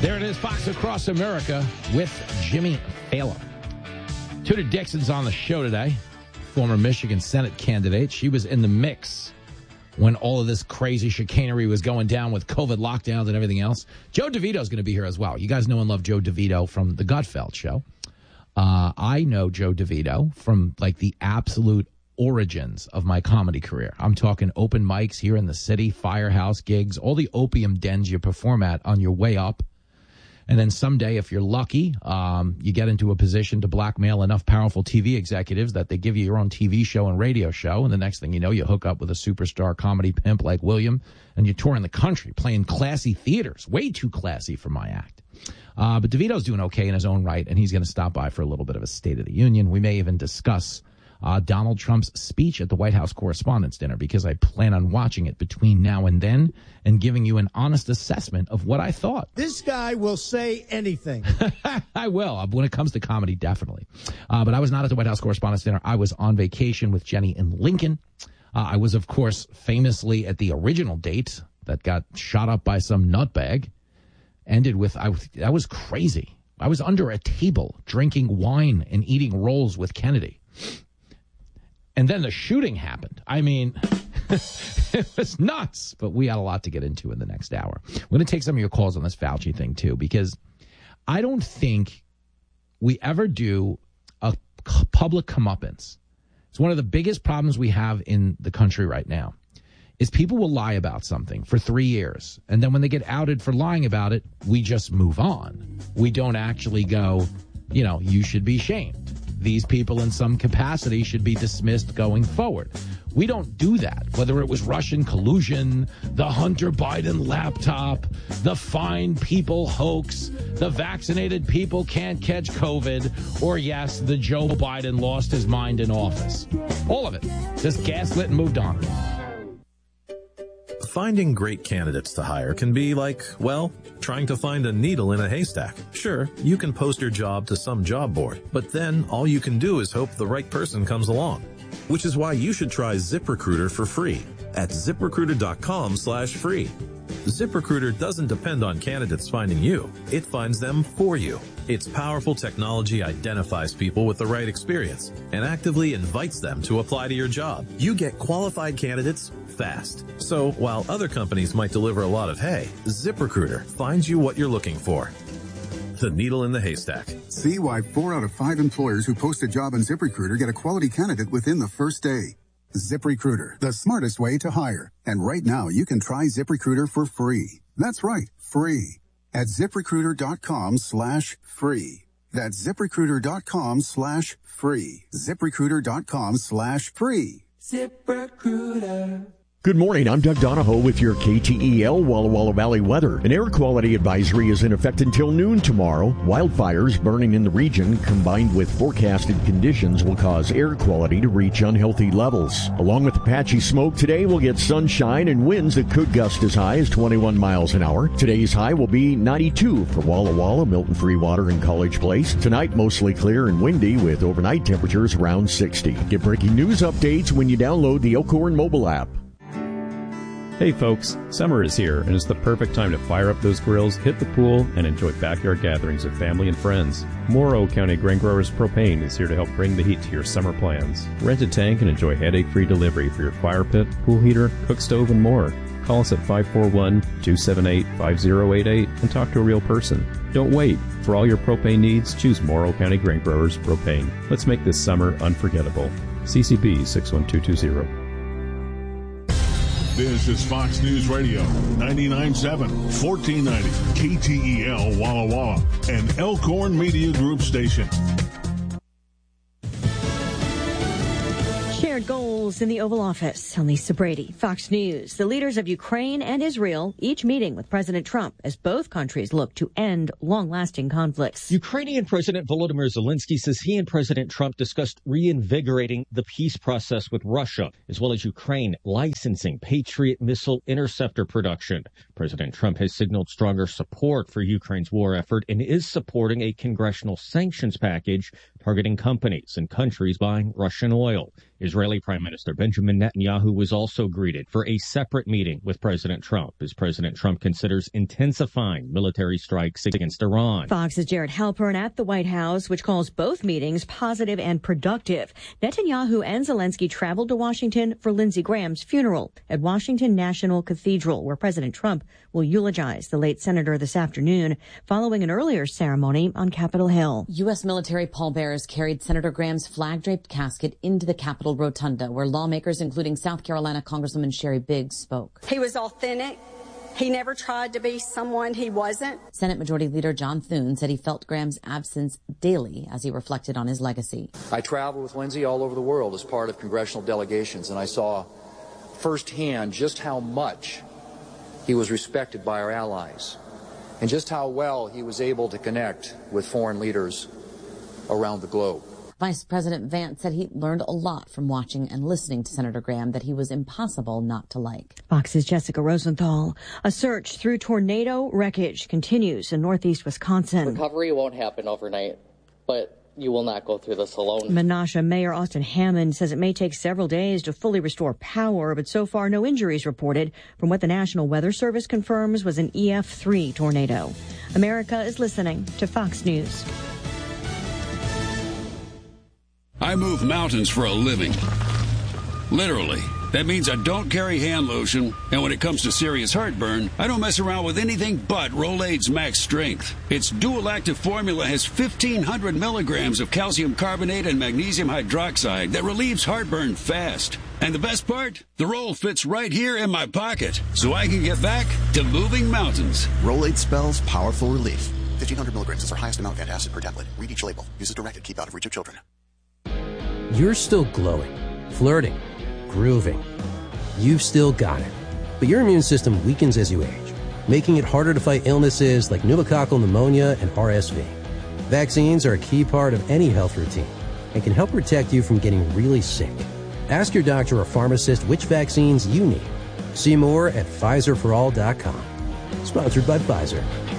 There it is, Fox Across America with Jimmy Fallon. Tudor Dixon's on the show today, former Michigan Senate candidate. She was in the mix when all of this crazy chicanery was going down with COVID lockdowns and everything else. Joe DeVito's going to be here as well. You guys know and love Joe DeVito from the Gutfeld show. I know Joe DeVito from like the absolute origins of my comedy career. I'm talking open mics here in the city, firehouse gigs, all the opium dens you perform at on your way up. And then someday, if you're lucky, you get into a position to blackmail enough powerful TV executives that they give you your own TV show and radio show. And the next thing you know, you hook up with a superstar comedy pimp like William, and you're touring the country, playing classy theaters. Way too classy for my act. But DeVito's doing okay in his own right, and he's going to stop by for a little bit of a State of the Union. We may even discuss Donald Trump's speech at the White House Correspondents' Dinner, because I plan on watching it between now and then and giving you an honest assessment of what I thought. This guy will say anything. I will. When it comes to comedy, definitely. But I was not at the White House Correspondents' Dinner. I was on vacation with Jenny and Lincoln. I was, of course, famously at the original date that got shot up by some nutbag. Ended with, that was crazy. I was under a table drinking wine and eating rolls with Kennedy. And then the shooting happened. I mean, it was nuts. But we had a lot to get into in the next hour. We're going to take some of your calls on this Fauci thing, too, because I don't think we ever do a public comeuppance. It's one of the biggest problems we have in the country right now, is people will lie about something for 3 years. And then when they get outed for lying about it, we just move on. We don't actually go, you should be shamed. These people in some capacity should be dismissed going forward. We don't do that. Whether it was Russian collusion, the Hunter Biden laptop, the fine people hoax, the vaccinated people can't catch COVID, or yes, the Joe Biden lost his mind in office. All of it. Just gaslit and moved on. Finding great candidates to hire can be like, trying to find a needle in a haystack. Sure, you can post your job to some job board, but then all you can do is hope the right person comes along. Which is why you should try ZipRecruiter for free at ZipRecruiter.com/free. ZipRecruiter doesn't depend on candidates finding you. It finds them for you. Its powerful technology identifies people with the right experience and actively invites them to apply to your job. You get qualified candidates fast. So while other companies might deliver a lot of hay, ZipRecruiter finds you what you're looking for. The needle in the haystack. See why 4 out of 5 employers who post a job on ZipRecruiter get a quality candidate within the first day. ZipRecruiter, the smartest way to hire. And right now, you can try ZipRecruiter for free. That's right, free. At ZipRecruiter.com/free. That's ZipRecruiter.com/free. ZipRecruiter.com/free. ZipRecruiter. Good morning, I'm Doug Donahoe with your KTEL Walla Walla Valley weather. An air quality advisory is in effect until noon tomorrow. Wildfires burning in the region combined with forecasted conditions will cause air quality to reach unhealthy levels. Along with the patchy smoke today, we'll get sunshine and winds that could gust as high as 21 miles an hour. Today's high will be 92 for Walla Walla, Milton Freewater, and College Place. Tonight, mostly clear and windy with overnight temperatures around 60. Get breaking news updates when you download the Elkhorn mobile app. Hey folks, summer is here and it's the perfect time to fire up those grills, hit the pool, and enjoy backyard gatherings with family and friends. Morrow County Grain Growers Propane is here to help bring the heat to your summer plans. Rent a tank and enjoy headache-free delivery for your fire pit, pool heater, cook stove, and more. Call us at 541-278-5088 and talk to a real person. Don't wait. For all your propane needs, choose Morrow County Grain Growers Propane. Let's make this summer unforgettable. CCB 61220. This is Fox News Radio, 99.7, 1490, KTEL Walla Walla, an Elkhorn Media Group station. Shared goals in the Oval Office. I'm Lisa Brady, Fox News. The leaders of Ukraine and Israel each meeting with President Trump as both countries look to end long-lasting conflicts. Ukrainian President Volodymyr Zelensky says he and President Trump discussed reinvigorating the peace process with Russia, as well as Ukraine licensing Patriot missile interceptor production. President Trump has signaled stronger support for Ukraine's war effort and is supporting a congressional sanctions package targeting companies and countries buying Russian oil. Israeli Prime Minister Minister Benjamin Netanyahu was also greeted for a separate meeting with President Trump as President Trump considers intensifying military strikes against Iran. Fox's Jared Halpern at the White House, which calls both meetings positive and productive. Netanyahu and Zelensky traveled to Washington for Lindsey Graham's funeral at Washington National Cathedral, where President Trump will eulogize the late senator this afternoon, following an earlier ceremony on Capitol Hill. U.S. military pallbearers carried Senator Graham's flag-draped casket into the Capitol Rotunda, where lawmakers, including South Carolina Congresswoman Sherry Biggs, spoke. He was authentic. He never tried to be someone he wasn't. Senate Majority Leader John Thune said he felt Graham's absence daily as he reflected on his legacy. I traveled with Lindsey all over the world as part of congressional delegations, and I saw firsthand just how much he was respected by our allies and just how well he was able to connect with foreign leaders around the globe. Vice President Vance said he learned a lot from watching and listening to Senator Graham that he was impossible not to like. Fox's Jessica Rosenthal. A search through tornado wreckage continues in northeast Wisconsin. Recovery won't happen overnight, but you will not go through this alone. Menasha Mayor Austin Hammond says it may take several days to fully restore power, but so far no injuries reported from what the National Weather Service confirms was an EF3 tornado. America is listening to Fox News. I move mountains for a living. Literally. That means I don't carry hand lotion, and when it comes to serious heartburn, I don't mess around with anything but Rolaids Max Strength. Its dual-active formula has 1,500 milligrams of calcium carbonate and magnesium hydroxide that relieves heartburn fast. And the best part? The roll fits right here in my pocket, so I can get back to moving mountains. Rolaids spells powerful relief. 1,500 milligrams is our highest amount of antacid per tablet. Read each label. Use as directed. Keep out of reach of children. You're still glowing, flirting, grooving. You've still got it. But your immune system weakens as you age, making it harder to fight illnesses like pneumococcal pneumonia and RSV. Vaccines are a key part of any health routine and can help protect you from getting really sick. Ask your doctor or pharmacist which vaccines you need. See more at PfizerForAll.com. Sponsored by Pfizer.